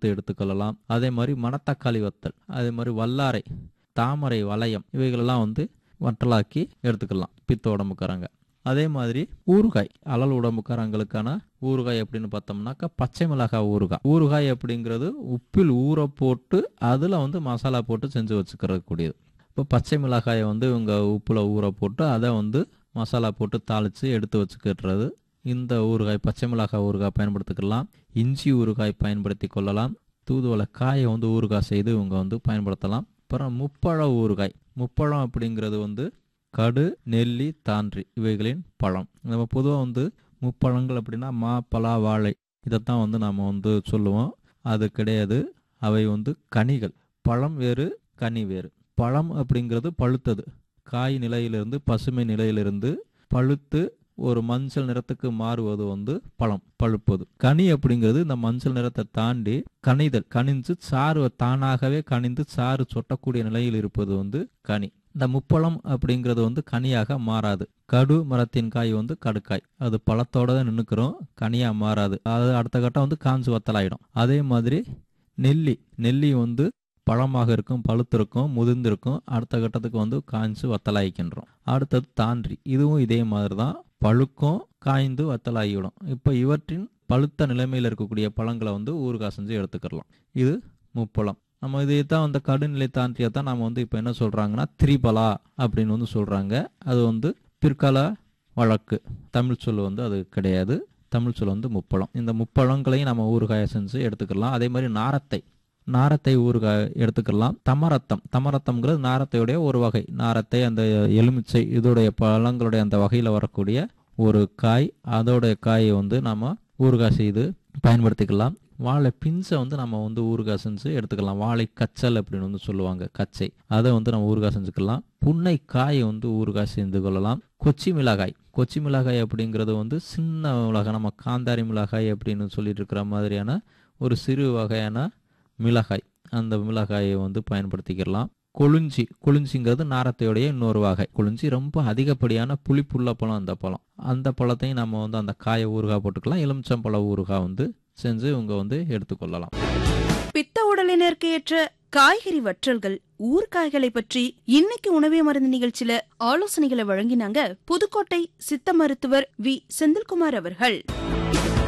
வறுத்து எடுத்துக்கொள்ளலாம். அதே மாதிரி மணத்தக்காளி வத்தல், அதே மாதிரி வல்லாரை, தாமரை வளையம் இவைகளெல்லாம் வற்றலாக்கி எடுத்துக்கலாம் பித்த உடம்புக்காரங்க. அதே மாதிரி ஊறுகாய், அலல் உடம்புக்காரங்களுக்கான ஊறுகாய் எப்படின்னு பார்த்தோம்னாக்கா பச்சை மிளகாய் ஊறுகாய். ஊறுகாய் அப்படிங்கிறது உப்பில் ஊற போட்டு அதில் மசாலா போட்டு செஞ்சு வச்சுக்கிறது கூடியது. இப்போ பச்சை மிளகாயை இவங்க உப்பில் ஊற போட்டு அதை மசாலா போட்டு தாளித்து எடுத்து வச்சுக்கிறது இந்த ஊறுகாய். பச்சை மிளகாய் ஊறுகாய் பயன்படுத்திக்கலாம். இஞ்சி ஊறுகாய் பயன்படுத்தி கொள்ளலாம். தூதுவளை காயை ஊறுகாய் செய்து இவங்க பயன்படுத்தலாம். அப்புறம் முப்பழ ஊறுகாய். முப்பழம் அப்படிங்கிறது கடு, நெல்லி, தான்றி இவைகளின் பழம். நம்ம பொதுவாக முப்பழங்கள் அப்படின்னா மா, பலா, வாழை இதைத்தான் நாம் சொல்லுவோம். அது கிடையாது. அவை கனிகள். பழம் வேறு, கனி வேறு. பழம் அப்படிங்கிறது பழுத்தது. காய் நிலையிலிருந்து பசுமை நிலையிலிருந்து பழுத்து ஒரு மஞ்சள் நிறத்துக்கு மாறுவது பழம், பழுப்பது. கனி அப்படிங்கிறது இந்த மஞ்சள் நிறத்தை தாண்டி கனிதல், கனிஞ்சு சாறு தானாகவே கனிந்து சாறு சொட்டக்கூடிய நிலையில் இருப்பது கனி. இந்த முப்பழம் அப்படிங்கிறது கனியாக மாறாது. கடு மரத்தின் காய் கடுக்காய், அது பழத்தோட தான் நின்றுக்கிறோம், கனியாக மாறாது. அது அடுத்த கட்டம் காஞ்சு வத்தலாயிடும். அதே மாதிரி நெல்லி, நெல்லி பழமாக இருக்கும், பழுத்திருக்கும், முதிர்ந்திருக்கும். அடுத்த கட்டத்துக்கு காய்ஞ்சு வத்தலாயிக்கின்றோம். அடுத்தது தான்றி, இதுவும் இதே மாதிரி தான், பழுக்கும், காய்ந்து வத்தலாகிவிடும். இப்போ இவற்றின் பழுத்த நிலைமையில் இருக்கக்கூடிய பழங்களை ஊறுகாய் செஞ்சு எடுத்துக்கலாம். இது முப்பழம். நம்ம இதை தான் கடுநிலை தாண்டியை தான் நம்ம இப்போ என்ன சொல்கிறாங்கன்னா திரிபலா அப்படின்னு சொல்கிறாங்க. அது பிற்கால வழக்கு. தமிழ் சொல் அது கிடையாது. தமிழ் சொல் முப்பழம். இந்த முப்பழங்களையும் நம்ம ஊறுகாயை செஞ்சு எடுத்துக்கலாம். அதே மாதிரி நாரத்தை, நாரத்தை ஊறுகாய் எடுத்துக்கலாம். தமரத்தம், தமரத்தம்ங்கிறது நாரத்தையுடைய ஒரு வகை. நாரத்தை அந்த எலுமிச்சை இதோடைய பழங்களுடைய அந்த வகையில் வரக்கூடிய ஒரு காய். அதோடைய காயை நம்ம ஊறுகாய் செய்து பயன்படுத்திக்கலாம். வாழை பிஞ்சை நம்ம ஊறுகாய் செஞ்சு எடுத்துக்கலாம். வாழை கச்சல் அப்படின்னு சொல்லுவாங்க, கச்சை. அதை நம்ம ஊறுகாய் செஞ்சுக்கலாம். புன்னை காயை ஊறுகாய் செஞ்சு கொள்ளலாம். கொச்சி மிளகாய், கொச்சி மிளகாய் அப்படிங்கிறது சின்ன மிளகாய், நம்ம காந்தாரி மிளகாய் அப்படின்னு சொல்லிட்டு இருக்கிற மாதிரியான ஒரு சிறு வகையான மிளகாய். அந்த மிளகாயை பயன்படுத்திக்கலாம். கொழுஞ்சி, கொழுஞ்சிங்கிறது நாரத்தையுடைய இன்னொரு வகை. கொழுஞ்சி ரொம்ப அதிகப்படியான புளிப்புள்ள பழம். அந்த பழம், அந்த பழத்தையும் நம்ம அந்த காயை ஊறுகாய் போட்டுக்கலாம். எலுமிச்சம்பழ ஊறுகாய் செஞ்சு இவங்க எடுத்துக்கொள்ளலாம். பித்த உடலினருக்கு ஏற்ற காய்கறி வற்றல்கள், ஊர்காய்களை பற்றி இன்னைக்கு உணவே மருந்து நிகழ்ச்சியில ஆலோசனைகளை வழங்கினாங்க புதுக்கோட்டை சித்த மருத்துவர் வி செந்தில்குமார் அவர்கள்.